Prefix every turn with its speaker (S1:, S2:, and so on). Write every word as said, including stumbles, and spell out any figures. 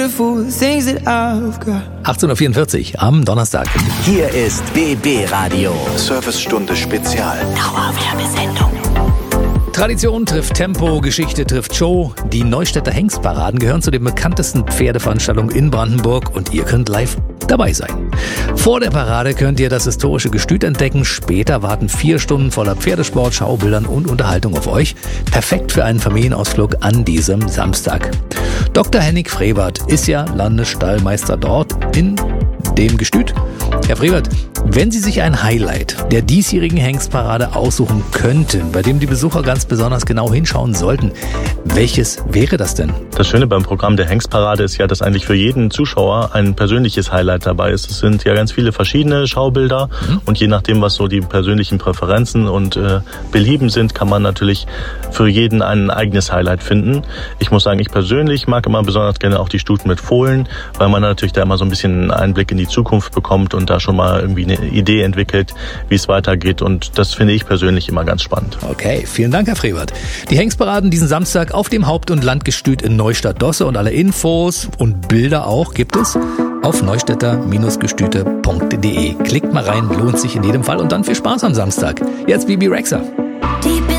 S1: achtzehn Uhr vierundvierzig am Donnerstag.
S2: Hier ist B B Radio.
S3: Servicestunde Spezial.
S2: Dauerwerbesendung.
S1: Tradition trifft Tempo, Geschichte trifft Show. Die Neustädter Hengstparaden gehören zu den bekanntesten Pferdeveranstaltungen in Brandenburg und ihr könnt live dabei sein. Vor der Parade könnt ihr das historische Gestüt entdecken. Später warten vier Stunden voller Pferdesport, Schaubildern und Unterhaltung auf euch. Perfekt für einen Familienausflug an diesem Samstag. Doktor Henning Frevert ist ja Landesstallmeister dort in dem Gestüt. Herr Frevert, wenn Sie sich ein Highlight der diesjährigen Hengstparade aussuchen könnten, bei dem die Besucher ganz besonders genau hinschauen sollten, welches wäre das denn?
S4: Das Schöne beim Programm der Hengstparade ist ja, dass eigentlich für jeden Zuschauer ein persönliches Highlight dabei ist. Es sind ja ganz viele verschiedene Schaubilder mhm. und je nachdem, was so die persönlichen Präferenzen und äh, Belieben sind, kann man natürlich für jeden ein eigenes Highlight finden. Ich muss sagen, ich persönlich mag immer besonders gerne auch die Stuten mit Fohlen, weil man natürlich da immer so ein bisschen einen Einblick in die Zukunft bekommt und da schon mal irgendwie eine Idee entwickelt, wie es weitergeht. Und das finde ich persönlich immer ganz spannend.
S1: Okay, vielen Dank, Herr Frevert. Die Hengstparaden diesen Samstag auf dem Haupt- und Landgestüt in Neustadt-Dosse und alle Infos und Bilder auch gibt es auf neustädter Gestüte punkt de. Klickt mal rein, lohnt sich in jedem Fall und dann viel Spaß am Samstag. Jetzt Bibi Rexha.